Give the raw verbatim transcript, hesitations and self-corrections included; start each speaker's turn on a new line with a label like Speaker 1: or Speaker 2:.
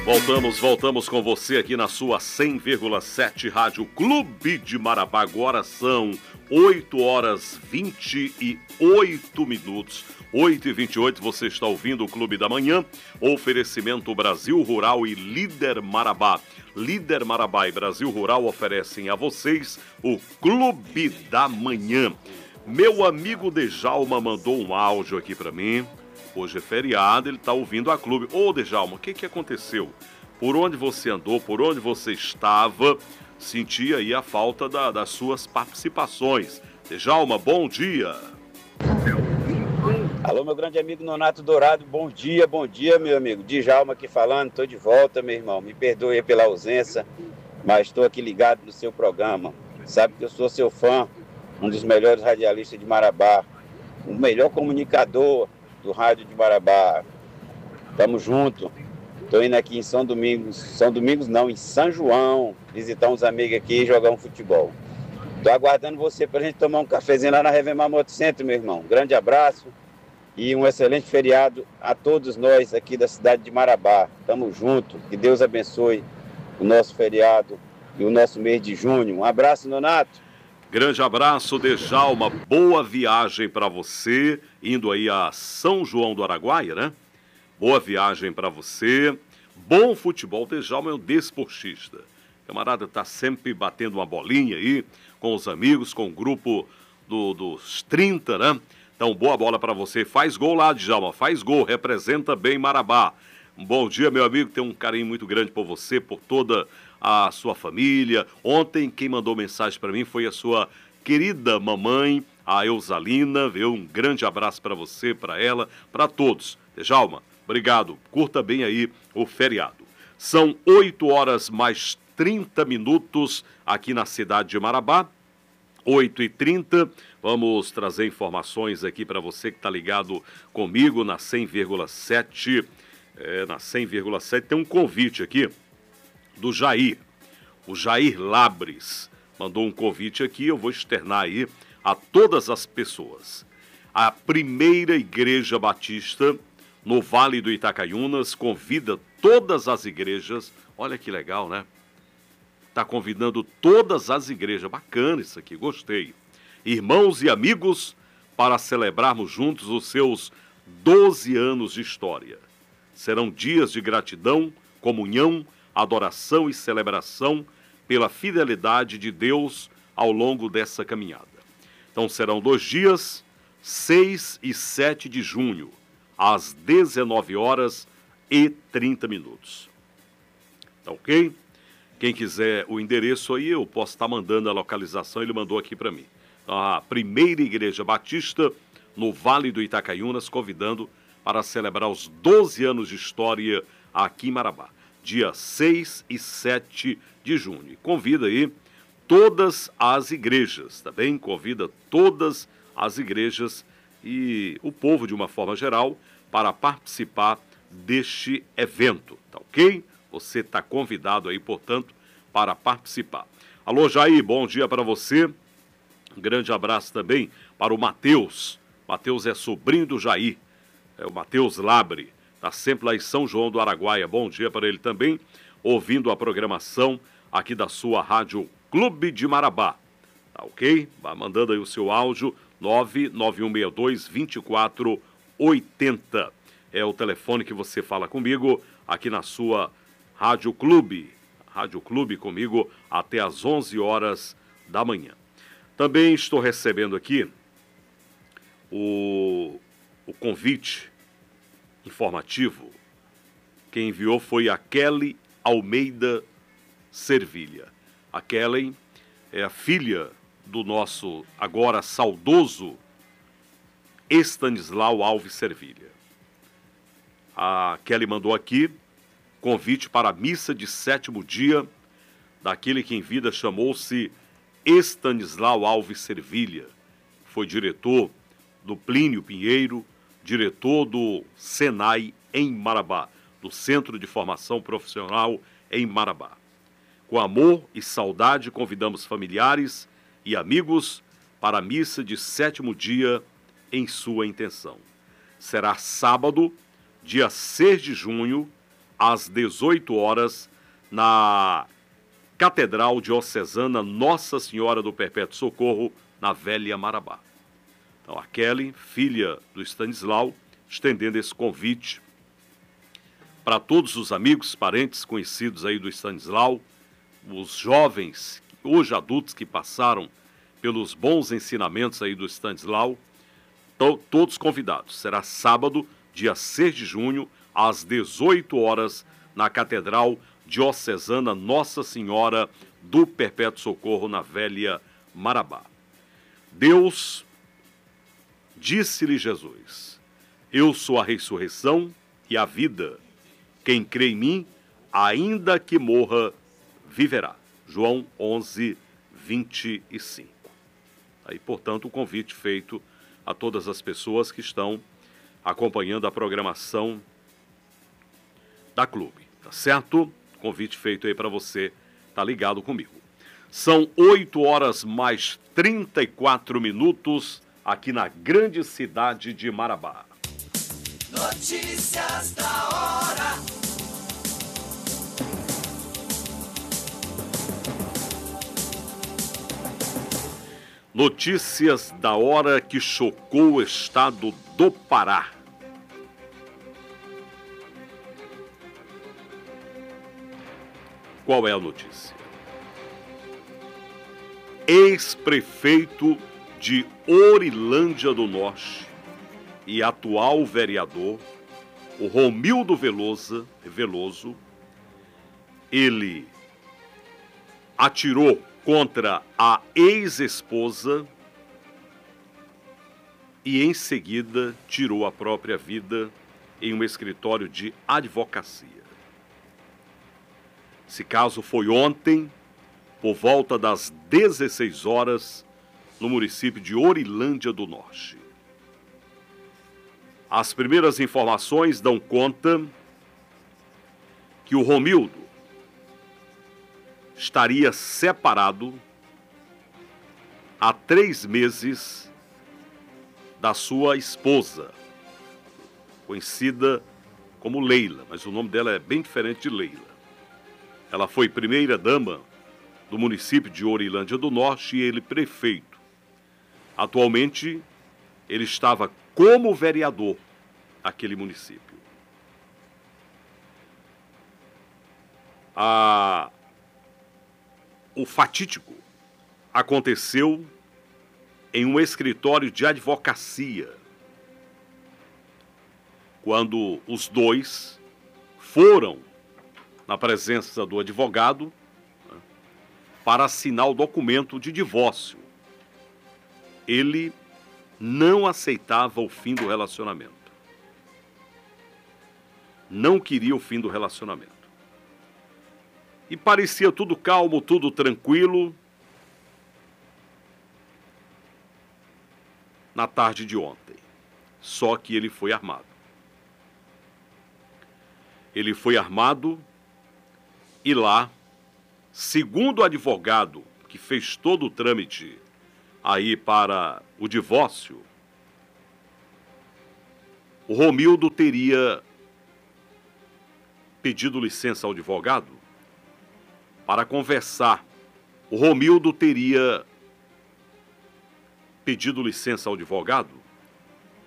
Speaker 1: Voltamos, voltamos com você aqui na sua cem vírgula sete Rádio Clube de Marabá. Agora são oito horas e vinte e oito minutos. oito e vinte e oito, você está ouvindo o Clube da Manhã. Oferecimento Brasil Rural e Líder Marabá. Líder Marabá e Brasil Rural oferecem a vocês o Clube da Manhã. Meu amigo Dejalma mandou um áudio aqui para mim. Hoje é feriado, ele está ouvindo a Clube. Ô, Dejalma, o que que aconteceu? Por onde você andou, por onde você estava, senti aí a falta da, das suas participações. Dejalma, bom dia.
Speaker 2: Alô, meu grande amigo Nonato Dourado, bom dia, bom dia, meu amigo. Djalma aqui falando, estou de volta, meu irmão. Me perdoe pela ausência, mas estou aqui ligado no seu programa. Sabe que eu sou seu fã, um dos melhores radialistas de Marabá, o melhor comunicador do rádio de Marabá. Tamo junto. Tô indo aqui em São Domingos, São Domingos não, em São João, visitar uns amigos aqui e jogar um futebol. Tô aguardando você pra gente tomar um cafezinho lá na Revemar Moto Center, meu irmão. Grande abraço e um excelente feriado a todos nós aqui da cidade de Marabá. Tamo junto, que Deus abençoe o nosso feriado e o nosso mês de junho. Um abraço, Nonato.
Speaker 1: Grande abraço, Dejalma. Boa viagem para você, indo aí a São João do Araguaia, né? Boa viagem para você. Bom futebol. Dejalma é um desportista. O camarada tá sempre batendo uma bolinha aí com os amigos, com o grupo do, dos trinta, né? Então, boa bola para você. Faz gol lá, Djalma. Faz gol. Representa bem Marabá. Um bom dia, meu amigo. Tenho um carinho muito grande por você, por toda a sua família. Ontem, quem mandou mensagem para mim foi a sua querida mamãe, a Eusalina. Viu? Um grande abraço para você, para ela, para todos. Djalma, obrigado. Curta bem aí o feriado. São oito horas mais trinta minutos aqui na cidade de Marabá. oito e trinta. Vamos trazer informações aqui para você que está ligado comigo na cem vírgula sete. É, na cem vírgula sete tem um convite aqui do Jair. O Jair Labres mandou um convite aqui, eu vou externar aí a todas as pessoas. A primeira Igreja Batista no Vale do Itacaiunas convida todas as igrejas. Olha que legal, né? Está convidando todas as igrejas. Bacana isso aqui, gostei. Irmãos e amigos, para celebrarmos juntos os seus doze anos de história. Serão dias de gratidão, comunhão, adoração e celebração pela fidelidade de Deus ao longo dessa caminhada. Então serão dois dias, seis e sete de junho, às dezenove horas e trinta minutos. Tá ok? Quem quiser o endereço aí, eu posso estar mandando a localização, ele mandou aqui para mim. A primeira Igreja Batista no Vale do Itacaiunas, convidando para celebrar os doze anos de história aqui em Marabá, dia seis e sete de junho. Convida aí todas as igrejas, tá bem? Convida todas as igrejas e o povo de uma forma geral para participar deste evento, tá ok? Você está convidado aí, portanto, para participar. Alô, Jair, bom dia para você. Um grande abraço também para o Matheus. Matheus é sobrinho do Jair. É o Matheus Labre. Está sempre lá em São João do Araguaia. Bom dia para ele também, ouvindo a programação aqui da sua Rádio Clube de Marabá. Tá ok? Vai mandando aí o seu áudio, nove nove um seis dois, dois quatro oito zero. É o telefone que você fala comigo aqui na sua Rádio Clube. Rádio Clube comigo até às onze horas da manhã. Também estou recebendo aqui o, o convite informativo. Quem enviou foi a Kelly Almeida Servilha. A Kelly é a filha do nosso agora saudoso Estanislau Alves Servilha. A Kelly mandou aqui convite para a missa de sétimo dia daquele que em vida chamou-se Estanislau Alves Servilha. Foi diretor do Plínio Pinheiro, diretor do Senai em Marabá, do Centro de Formação Profissional em Marabá. Com amor e saudade, convidamos familiares e amigos para a missa de sétimo dia em sua intenção. Será sábado, dia seis de junho, às dezoito horas, na Catedral Diocesana Nossa Senhora do Perpétuo Socorro, na Velha Marabá. Então, a Kelly, filha do Stanislau, estendendo esse convite para todos os amigos, parentes, conhecidos aí do Stanislau, os jovens, hoje adultos, que passaram pelos bons ensinamentos aí do Stanislau, to todos convidados. Será sábado, dia seis de junho, às dezoito horas, na Catedral Diocesana Nossa Senhora do Perpétuo Socorro, na Velha Marabá. Deus, disse-lhe Jesus: eu sou a ressurreição e a vida. Quem crê em mim, ainda que morra, viverá. João onze, vinte e cinco. Aí, portanto, o convite feito a todas as pessoas que estão acompanhando a programação da Clube, tá certo? Convite feito aí para você, tá ligado comigo. São oito horas mais trinta e quatro minutos aqui na grande cidade de Marabá.
Speaker 3: Notícias da hora.
Speaker 1: Notícias da hora que chocou o estado do Pará. Qual é a notícia? Ex-prefeito de Orilândia do Norte e atual vereador, o Romildo Veloso, Veloso, ele atirou contra a ex-esposa e, em seguida, tirou a própria vida em um escritório de advocacia. Esse caso foi ontem, por volta das dezesseis horas, no município de Orilândia do Norte. As primeiras informações dão conta que o Romildo estaria separado há três meses da sua esposa, conhecida como Leila, mas o nome dela é bem diferente de Leila. Ela foi primeira-dama do município de Orilândia do Norte e ele prefeito. Atualmente, ele estava como vereador naquele município. A... O fatídico aconteceu em um escritório de advocacia, quando os dois foram na presença do advogado, né, para assinar o documento de divórcio. Ele não aceitava o fim do relacionamento. Não queria o fim do relacionamento. E parecia tudo calmo, tudo tranquilo, na tarde de ontem. Só que ele foi armado. Ele foi armado e lá, segundo o advogado que fez todo o trâmite aí para o divórcio, o Romildo teria pedido licença ao advogado para conversar. O Romildo teria pedido licença ao advogado